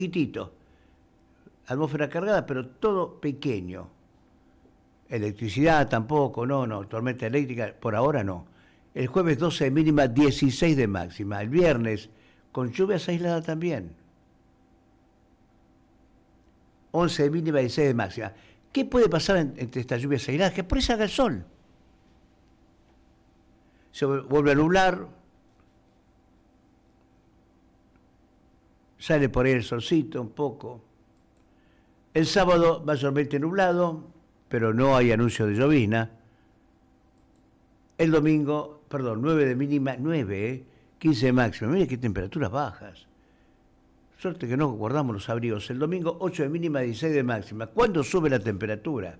Poquitito. Atmósfera cargada, pero todo pequeño. Electricidad tampoco, no, tormenta eléctrica, por ahora no. El jueves 12 de mínima, 16 de máxima. El viernes, con lluvias aisladas también. 11 de mínima, 16 de máxima. ¿Qué puede pasar entre estas lluvias aisladas? Que por ahí salga el sol. Se vuelve a nublar. Sale por ahí el solcito un poco. El sábado mayormente nublado, pero no hay anuncio de llovizna. El domingo, 9 de mínima, 9, 15 de máxima. Mire qué temperaturas bajas. Suerte que no guardamos los abrigos. El domingo, 8 de mínima, 16 de máxima. ¿Cuándo sube la temperatura?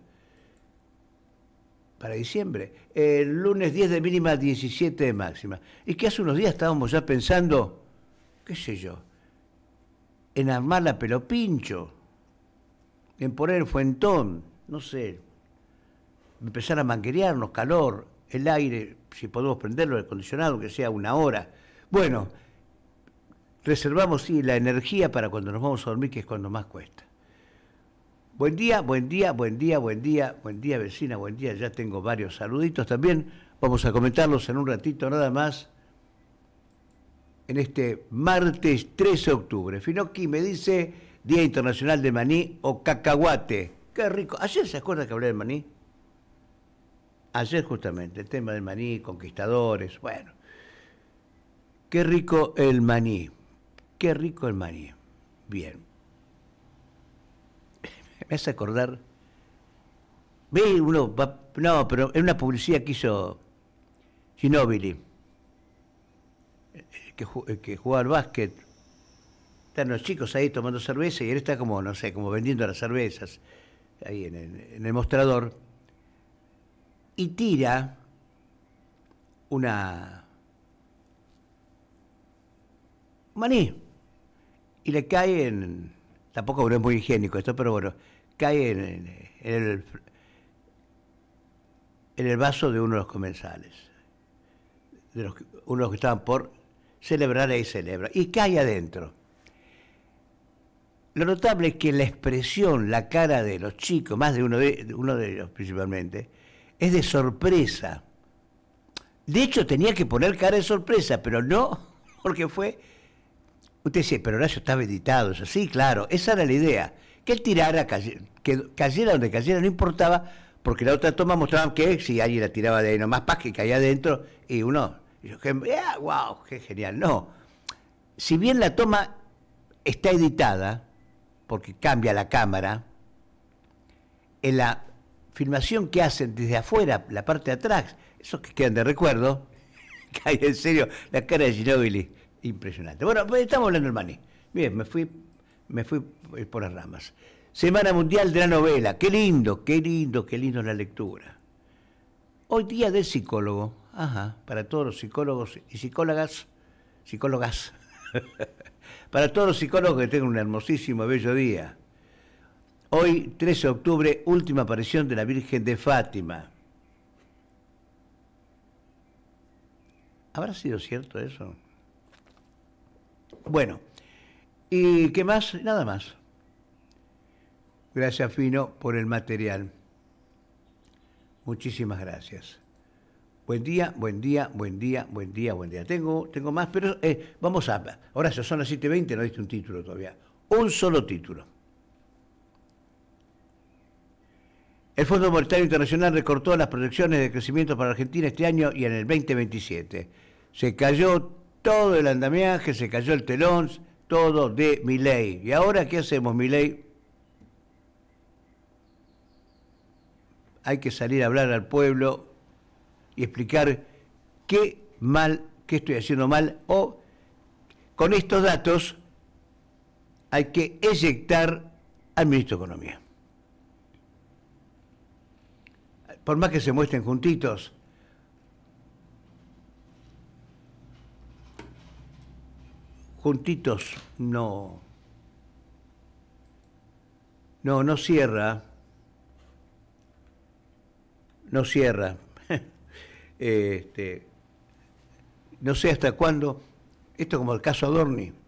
Para diciembre. El lunes, 10 de mínima, 17 de máxima. Y que hace unos días estábamos ya pensando, qué sé yo, en armar la Pelopincho, en poner el fuentón, no sé, empezar a manguerearnos, calor, el aire, si podemos prenderlo, el acondicionado, que sea una hora. Bueno, reservamos sí la energía para cuando nos vamos a dormir, que es cuando más cuesta. Buen día, buen día, buen día, buen día, buen día vecina, buen día. Ya tengo varios saluditos también. Vamos a comentarlos en un ratito nada más. En este martes 13 de octubre. Finocchi me dice Día Internacional de Maní o Cacahuate. Qué rico. ¿Ayer se acuerda que hablé del maní? Ayer justamente, el tema del maní, conquistadores, bueno. Qué rico el maní. Qué rico el maní. Bien. Me hace acordar. Ve uno. No, pero en una publicidad que hizo Ginóbili, que jugaba al básquet. Están los chicos ahí tomando cerveza y él está como, no sé, como vendiendo las cervezas ahí en el mostrador. Y tira un maní. Y le cae en... Tampoco no es muy higiénico esto, pero bueno, cae en el vaso de uno de los comensales. Uno de los que estaban por celebrar, ahí celebra. Y cae adentro. Lo notable es que la expresión, la cara de los chicos, más de uno de ellos principalmente, es de sorpresa. De hecho, tenía que poner cara de sorpresa, pero no, porque fue... Usted dice, pero Horacio estaba editado, eso sí, claro, esa era la idea. Que él tirara, que cayera donde cayera, no importaba, porque la otra toma mostraba que si alguien la tiraba de ahí nomás, que caía adentro, y uno, wow, qué genial. No, si bien la toma está editada, porque cambia la cámara, en la filmación que hacen desde afuera, la parte de atrás, esos que quedan de recuerdo, cae en serio, la cara de Ginóbili, impresionante. Bueno, pues estamos hablando del maní. Bien, me fui por las ramas. Semana Mundial de la Novela, qué lindo la lectura. Hoy día del psicólogo, para todos los psicólogos y psicólogas, para todos los psicólogos que tengan un hermosísimo y bello día. Hoy, 13 de octubre, última aparición de la Virgen de Fátima. ¿Habrá sido cierto eso? Bueno, ¿y qué más? Nada más. Gracias, Fino, por el material. Muchísimas gracias. Buen día, buen día, buen día, buen día, buen día. Tengo más, pero vamos a... Ahora son las 7:20, no diste un título todavía. Un solo título. El Fondo Monetario Internacional recortó las proyecciones de crecimiento para Argentina este año y en el 2027. Se cayó todo el andamiaje, se cayó el telón, todo de Milei. ¿Y ahora qué hacemos, Milei? Hay que salir a hablar al pueblo y explicar qué estoy haciendo mal, o con estos datos hay que eyectar al ministro de Economía. Por más que se muestren juntitos, no cierra. No cierra. No sé hasta cuándo. Esto como el caso Adorni.